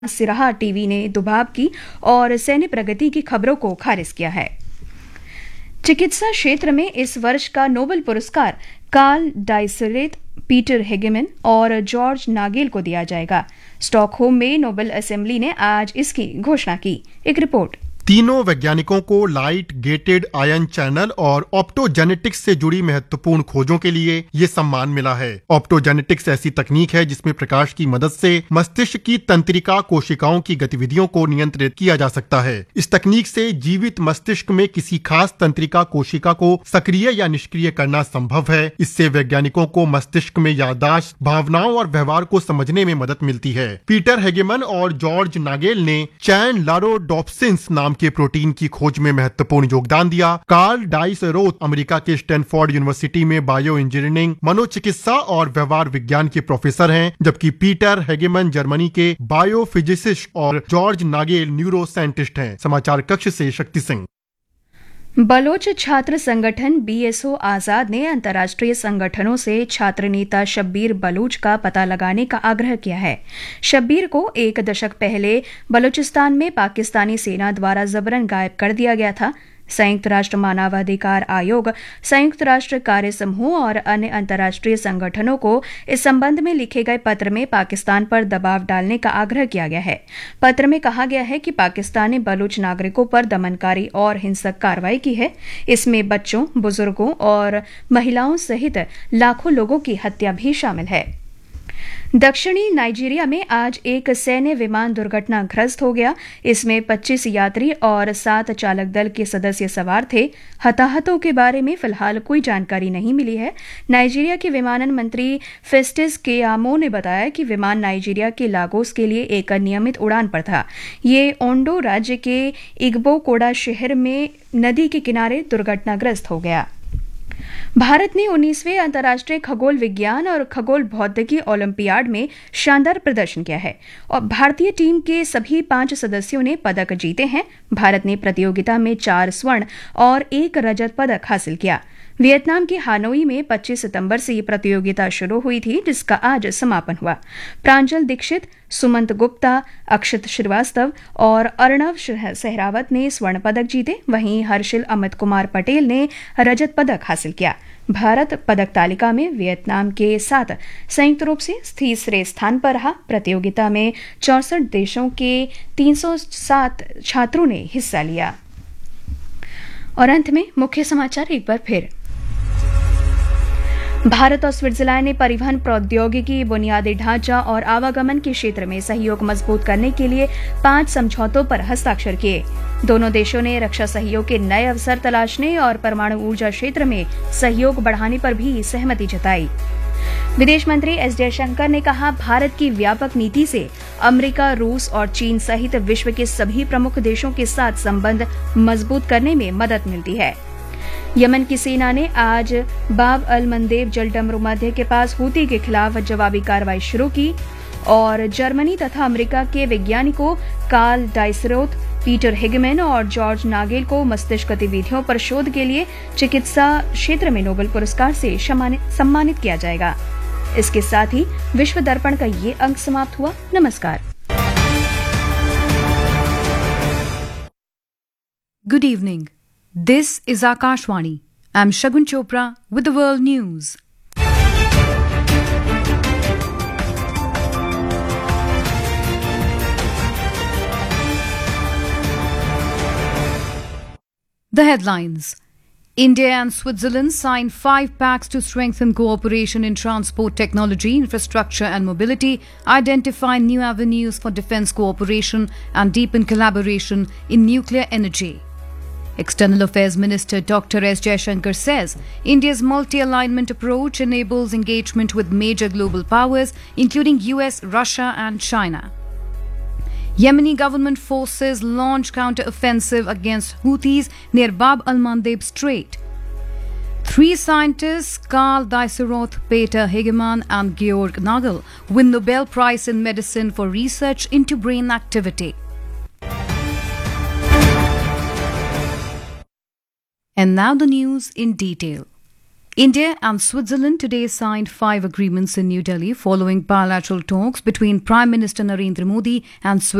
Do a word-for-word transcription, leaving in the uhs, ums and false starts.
Siraha TV ने दुभाव की और सैन्य प्रगति की खबरों को खारिज किया है। चिकित्सा क्षेत्र में इस वर्ष का नोबेल पुरस्कार कार्ल डाइसरेथ, पीटर हेगेमन और जॉर्ज नागेल को दिया जाएगा। स्टॉकहोम में नोबेल असेंबली ने आज इसकी घोषणा की। एक रिपोर्ट। तीनों वैज्ञानिकों को लाइट गेटेड आयन चैनल और ऑप्टोजेनेटिक्स से जुड़ी महत्वपूर्ण खोजों के लिए ये सम्मान मिला है। ऑप्टोजेनेटिक्स ऐसी तकनीक है जिसमें प्रकाश की मदद से मस्तिष्क की तंत्रिका कोशिकाओं की गतिविधियों को नियंत्रित किया जा सकता है। इस तकनीक से जीवित मस्तिष्क में किसी खास तंत्रिका कोशिका को सक्रिय या निष्क्रिय करना संभव है। इससे वैज्ञानिकों को मस्तिष्क में याददाश्त, भावनाओं और व्यवहार को समझने में मदद मिलती है। पीटर हेगेमन और जॉर्ज नागेल ने चैन लारोडोप्सिन्स नाम के प्रोटीन की खोज में महत्वपूर्ण योगदान दिया। कार्ल डाइसरोथ अमेरिका के स्टैनफोर्ड यूनिवर्सिटी में बायो इंजीनियरिंग, मनोचिकित्सा और व्यवहार विज्ञान के प्रोफेसर हैं, जबकि पीटर हेगेमन जर्मनी के बायोफिजिसिस्ट और जॉर्ज नागेल न्यूरो साइंटिस्ट हैं। समाचार कक्ष से शक्ति सिंह। बलोच छात्र संगठन बीएसओ आजाद ने अंतर्राष्ट्रीय संगठनों से छात्र नेता शब्बीर बलूच का पता लगाने का आग्रह किया है। शब्बीर को एक दशक पहले बलूचिस्तान में पाकिस्तानी सेना द्वारा जबरन गायब कर दिया गया था। संयुक्त राष्ट्र मानवाधिकार आयोग, संयुक्त राष्ट्र कार्य समूह और अन्य अंतर्राष्ट्रीय संगठनों को इस संबंध में लिखे गए पत्र में पाकिस्तान पर दबाव डालने का आग्रह किया गया है। पत्र में कहा गया है कि पाकिस्तान ने बलूच नागरिकों पर दमनकारी और हिंसक कार्रवाई की है। इसमें बच्चों, बुजुर्गों और महिलाओं सहित लाखों लोगों की हत्या भी शामिल है। दक्षिणी नाइजीरिया में आज एक सैन्य विमान दुर्घटनाग्रस्त हो गया। इसमें पच्चीस यात्री और सात चालक दल के सदस्य सवार थे। हताहतों के बारे में फिलहाल कोई जानकारी नहीं मिली है। नाइजीरिया के विमानन मंत्री फेस्टिस केयामो ने बताया कि विमान नाइजीरिया के लागोस के लिए एक नियमित उड़ान पर था। ये ओंडो राज्य के इग्बोकोडा शहर में नदी के किनारे दुर्घटनाग्रस्त हो गया। भारत ने उन्नीसवें अंतर्राष्ट्रीय खगोल विज्ञान और खगोल भौतिकी ओलंपियाड में शानदार प्रदर्शन किया है और भारतीय टीम के सभी पांच सदस्यों ने पदक जीते हैं। भारत ने प्रतियोगिता में चार स्वर्ण और एक रजत पदक हासिल किया। वियतनाम के हानोई में पच्चीस सितंबर से ये प्रतियोगिता शुरू हुई थी, जिसका आज समापन हुआ। प्रांजल दीक्षित, सुमंत गुप्ता, अक्षत श्रीवास्तव और अर्णव सहरावत ने स्वर्ण पदक जीते। वहीं हर्षिल अमित कुमार पटेल ने रजत पदक हासिल किया। भारत पदक तालिका में वियतनाम के साथ संयुक्त रूप से तीसरे स्थान पर रहा। प्रतियोगिता में चौसठ देशों के तीन सौ सात छात्रों ने हिस्सा लिया। और अंत में मुख्य समाचार एक बार फिर। भारत और स्विट्जरलैंड ने परिवहन प्रौद्योगिकी, बुनियादी ढांचा और आवागमन के क्षेत्र में सहयोग मजबूत करने के लिए पांच समझौतों पर हस्ताक्षर किए। दोनों देशों ने रक्षा सहयोग के नए अवसर तलाशने और परमाणु ऊर्जा क्षेत्र में सहयोग बढ़ाने पर भी सहमति जताई। विदेश मंत्री एस जयशंकर ने कहा, भारत की व्यापक नीति से अमेरिका, रूस और चीन सहित विश्व के सभी प्रमुख देशों के साथ संबंध मजबूत करने में मदद मिलती है। यमन की सेना ने आज बाब अल मंदेब जलडमरू मध्य के पास हूती के खिलाफ जवाबी कार्रवाई शुरू की। और जर्मनी तथा अमेरिका के वैज्ञानिकों कार्ल डाइसरोथ, पीटर हेगेमन और जॉर्ज नागेल को मस्तिष्क गतिविधियों पर शोध के लिए चिकित्सा क्षेत्र में नोबेल पुरस्कार से सम्मानित किया जाएगा। इसके साथ ही विश्व दर्पण का ये अंक समाप्त हुआ। नमस्कार। Good evening. This is Akashvani. I'm Shagun Chopra with the world news. The headlines. India and Switzerland signed five pacts to strengthen cooperation in transport technology, infrastructure and mobility, identify new avenues for defence cooperation and deepen collaboration in nuclear energy. External Affairs Minister Doctor S Jaishankar says India's multi-alignment approach enables engagement with major global powers, including U S, Russia and China. Yemeni government forces launch counter-offensive against Houthis near Bab al-Mandeb Strait. Three scientists, Karl Daisseroth, Peter Hegemann and Georg Nagel, win Nobel Prize in Medicine for research into brain activity. And now the news in detail. India and Switzerland today signed five agreements in New Delhi following bilateral talks between Prime Minister Narendra Modi and Switzerland.